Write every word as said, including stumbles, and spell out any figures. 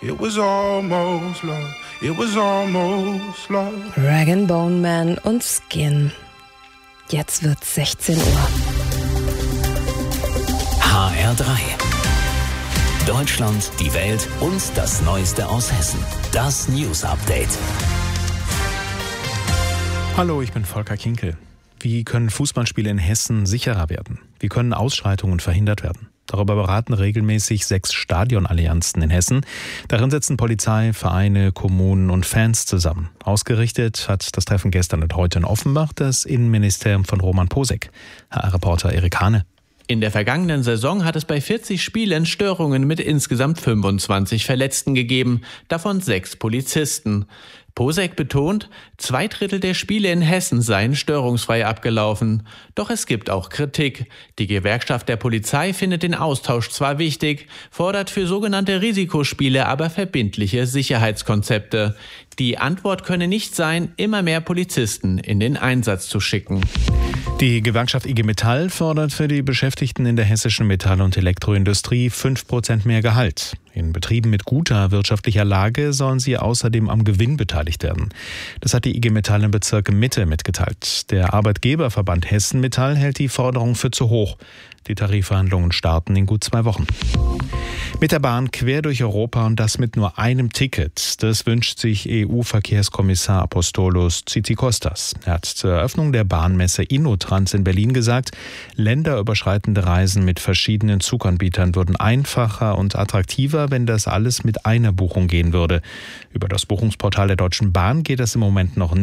It was almost love. It was almost love. Rag and Bone Man und Skin. Jetzt wird's sechzehn Uhr. H R drei. Deutschland, die Welt und das Neueste aus Hessen. Das News Update. Hallo, ich bin Volker Kinkel. Wie können Fußballspiele in Hessen sicherer werden? Wie können Ausschreitungen verhindert werden? Darüber beraten regelmäßig sechs Stadionallianzen in Hessen. Darin sitzen Polizei, Vereine, Kommunen und Fans zusammen. Ausgerichtet hat das Treffen gestern und heute in Offenbach das Innenministerium von Roman Posek. H R-Reporter Erik Hane. In der vergangenen Saison hat es bei vierzig Spielen Störungen mit insgesamt fünfundzwanzig Verletzten gegeben, davon sechs Polizisten. Posek betont, zwei Drittel der Spiele in Hessen seien störungsfrei abgelaufen. Doch es gibt auch Kritik. Die Gewerkschaft der Polizei findet den Austausch zwar wichtig, fordert für sogenannte Risikospiele aber verbindliche Sicherheitskonzepte. Die Antwort könne nicht sein, immer mehr Polizisten in den Einsatz zu schicken. Die Gewerkschaft I G Metall fordert für die Beschäftigten in der hessischen Metall- und Elektroindustrie fünf Prozent mehr Gehalt. In Betrieben mit guter wirtschaftlicher Lage sollen sie außerdem am Gewinn beteiligt werden. Das hat die I G Metall im Bezirk Mitte mitgeteilt. Der Arbeitgeberverband Hessen Metall hält die Forderung für zu hoch. Die Tarifverhandlungen starten in gut zwei Wochen. Mit der Bahn quer durch Europa und das mit nur einem Ticket. Das wünscht sich E U-Verkehrskommissar Apostolos Tzitzikostas. Er hat zur Eröffnung der Bahnmesse InnoTrans in Berlin gesagt, länderüberschreitende Reisen mit verschiedenen Zuganbietern würden einfacher und attraktiver, wenn das alles mit einer Buchung gehen würde. Über das Buchungsportal der Deutschen Bahn geht das im Moment noch nicht.